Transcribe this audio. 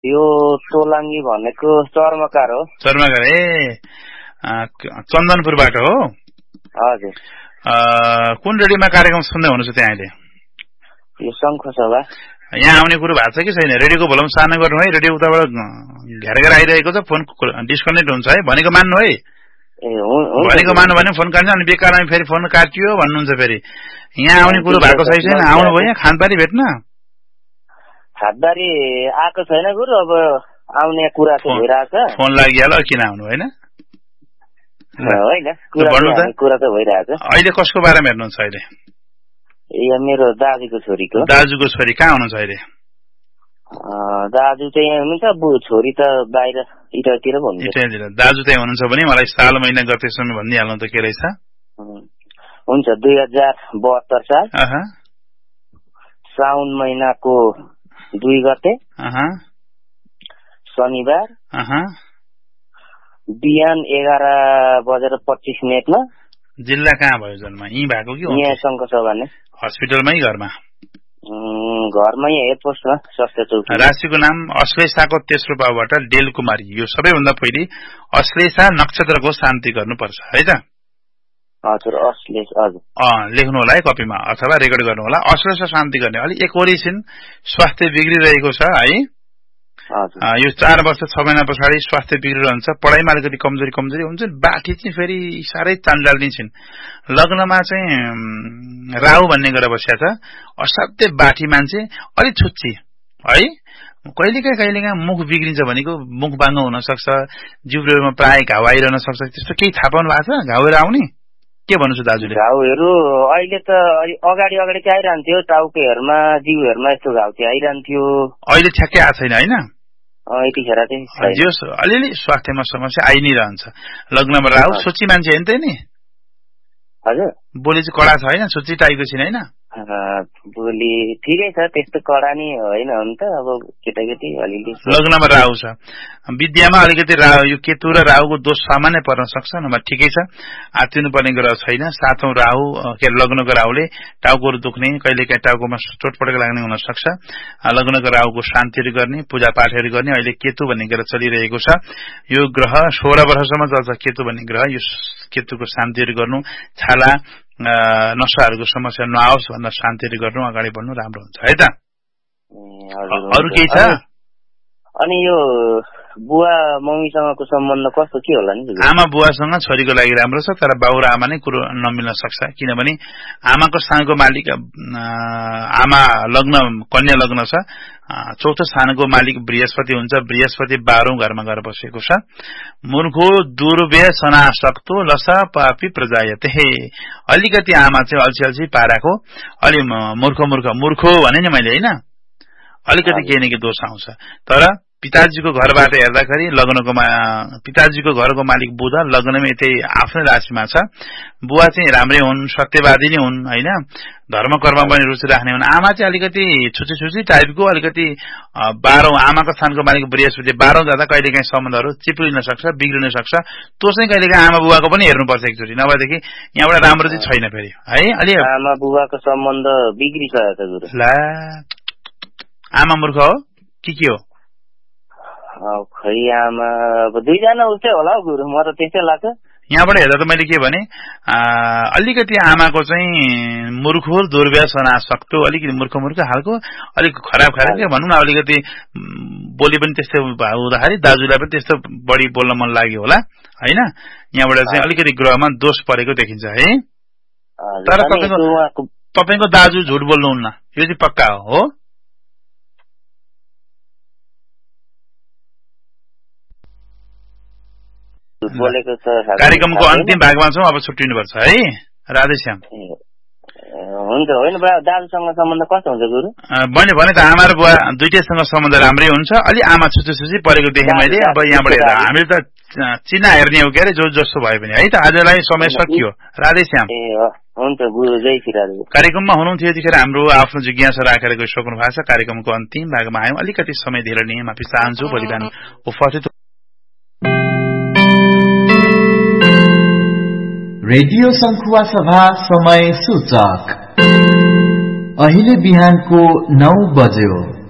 यो तोलाङ्गी भनेको चर्मकार हो। चर्मकार चन्दनपुरबाट हो। हजुर। कुन रेडियोमा कार्यक्रम सुन्दै हुनुहुन्छ त्यहाँ अहिले? यो शङ्खसभा। यहाँ आउने कुरो भएको छ कि छैन? रेडियोको भोल्युम सानो गर्नु है, रेडियो उताबाट घेर आइरहेको छ, फोन डिस्कनेक्ट हुन्छ है, भनेको मान्नु है। भनेको मान्नु भने फोन काट्छ, अनि बेकारमा फेरि फोन काटियो भन्नुहुन्छ। फेरि यहाँ आउने कुरो भएको छैन, आउनुभयो यहाँ खानबारी भेट्न? खानबारी आएको छैन गुरु, अब आउने कुरा चाहिँ भइरहेछ। फोन लागिहाल्यो, किन आउनु होइन? होइन, कुरा त भइरहेछ। अहिले कसको बारेमा हेर्नुहुन्छ अहिले? मेरो दाजुको छोरीको। दाजुको छोरी कहाँ हुनुहुन्छ अहिले? दाजु चाहिँ हुनुहुन्छ, छोरी त बाहिर इटातिर भन्नुहुन्छ। दाजु चाहिँ हुनुहुन्छ भने मलाई साल महिना गतेसम्म भनिदिइहाल्नु त के रहेछ? हुन्छ, 2072 साल साउन महिनाको 2 गते शनिबार बिहान 11:25 जिल्ला कहाँ भयो जन्म? यहीँ भएको कि यहाँ शङ्खसभा नै? हस्पिटलमै घरमा? घरमै एयरपोस्टमा स्वास्थ्य चौकी। राशिको नाम अश्लेषाको तेस्रो पाउबाट डेल कुमारी। यो सबैभन्दा पहिले अश्लेषा नक्षत्रको शान्ति गर्नुपर्छ है त? हजुर, अश्लेष। हजुर, लेख्नु होला है कपीमा अथवा रेकर्ड गर्नु होला। अश्लेषा शान्ति गर्ने अलि एकवरिसिन स्वास्थ्य बिग्रिरहेको छ है। यो 4 वर्ष 6 महिना पछाडि स्वास्थ्य बिग्रिरहन्छ, पढाइमा अलिकति कमजोरी हुन्छ। बाठी चाहिँ फेरि साह्रै चान्डाल्ने छिन्। लग्नमा चाहिँ राहु भन्ने गरेर बसेको छ, असाध्यै बाठी मान्छे, अलिक छुच्ची है। कहिलेकाहीँ मुख बिग्रिन्छ भनेको मुख बाङ्गो हुन सक्छ, जिब्रोमा प्राय घाउ आइरहन सक्छ। त्यस्तो केही थाहा पाउनु भएको छ घाउहरू आउने? के भन्नुहुन्छ दाजुले? घाउहरू अहिले त अगाडि चाहिँ आइरहन्थ्यो, टाउकेहरूमा जिउहरूमा यस्तो घाउ चाहिँ आइरहन्थ्यो। अहिले ठ्याक्कै आएको छैन होइन? यतिखेर चाहिँ अलिअलि स्वास्थ्यमा समस्या आइ नै रहन्छ। लग्नमा राहु सोची मान्छे होइन त नि? हजुर, बोली चाहिँ कडा छ होइन? सोची टाइपको छिन् होइन? बोली ठिकै छ, त्यस्तो कडा नि होइन। हुन त अब केटाकेटी अलिअलि लग्नमा राहु छ, विद्यामा अलिकति यो केतु र राहुको दोष सामान्य पर्न सक्छ, नभए ठिकै छ। आत्तिनु पर्ने ग्रह छैन। 7औं राहु लग्नको राहुले टाउकोहरू दुख्ने, कहिलेकाहीँ टाउकोमा चोटपटक लाग्ने हुन सक्छ। लग्नको राहुको शान्तिहरू गर्ने, पूजापाठहरू गर्ने। अहिले केतु भन्ने ग्रह चलिरहेको छ। यो ग्रह 16 वर्षसम्म चल्छ। केतु भन्ने ग्रह, यो केतुको शान्तिहरू गर्नु, छाला नशाहरूको समस्या नआओस् भनेर शान्तिहरू गर्नु, अगाडि बढ्नु राम्रो हुन्छ है त? अरू केही छ? अनि यो बुवा मम्मीसँगको सम्बन्ध कस्तो के होला नि? आमा बुवासँग छोरीको लागि राम्रो छ, तर बाउ र आमा नै कुरो नमिल्न सक्छ। किनभने आमाको स्थानको मालिक आमा लग्न कन्या लग्न छ, चौथो स्थानको मालिक बृहस्पति हुन्छ। बृहस्पति 12औं घरमा गएर बसेको छ। मूर्खो दुर्व्यसना सक्तो लसा पापी प्रजायते। अलिकति आमा चाहिँ अल्छी पाराको, अलि मूर्खो भने नि मैले होइन, अलिकति केही न केही दोष आउँछ। तर पिताजीको घरबाट हेर्दाखेरि पिताजीको घरको मालिक बुध लग्नमै त्यही आफ्नै राशिमा छ। बुवा चाहिँ राम्रै हुन्, सत्यवादी नै हुन् होइन, धर्म कर्म पनि रुचि राख्ने हुन्। आमा चाहिँ अलिकति छुची टाइपको, अलिकति 12औं आमाको स्थानको मालिक बृहस्पति 12औं जाँदा कहिलेकाहीँ सम्बन्धहरू चिप्लिन सक्छ, बिग्रिन सक्छ। त्यो चाहिँ कहिलेकाहीँ आमा बुवाको पनि हेर्नुपर्छ एकचोटि, नभएदेखि यहाँबाट राम्रो चाहिँ छैन फेरि है। अलि आमा बुवाको सम्बन्ध बिग्रिसकेको छ गुरु। ला आमा मूर्ख हो के हो? खै आमा अब 2 जना उस्तै होला हौ गुरु, म त त्यस्तै लाग्छ। यहाँबाट हेर्दा त मैले के भने अलिकति आमाको चाहिँ मूर्खो दुर्व्यसना सक्तो, अलिकति मूर्ख हालको, अलिक खराब के भनौँ न, अलिकति बोली पनि त्यस्तै हुँदाखेरि दाजुलाई पनि त्यस्तो बढी बोल्न मन लाग्यो होला होइन। यहाँबाट चाहिँ अलिकति ग्रहमा दोष परेको देखिन्छ है। तर तपाईको दाजु झुट बोल्नुहुन्न, यो चाहिँ पक्का हो। कार्यक्रमको अन्तिम भागमा छौँ, अब छुट्टिनुपर्छ है। राधेश्याम हुन्छ। होइन दाजुसँग सम्बन्ध कस्तो हुन्छ गुरु? मैले भने त आमा र बुवा दुईटैसँग सम्बन्ध राम्रै हुन्छ। अलि आमा छुची परेको देखेँ मैले। अब यहाँबाट हेर्दा हामीले त चिना हेर्ने हो के अरे, जो जस्तो भयो भने है त। आजलाई समय सकियो। राधेश्याम हुन्छ गुरु, जय श्री राधे। कार्यक्रममा हुनुहुन्थ्यो यतिखेर हाम्रो आफ्नो जिज्ञासा राखेर गइसक्नु भएको छ। कार्यक्रमको अन्तिम भागमा आयौँ, अलिकति समय धेरै लिएँ, माफी चाहन्छु। भोलि बिहान उपस्थित रेडियो सङ्खुवा सभा समय सूचक अहिले बिहानको 9 बज्यो।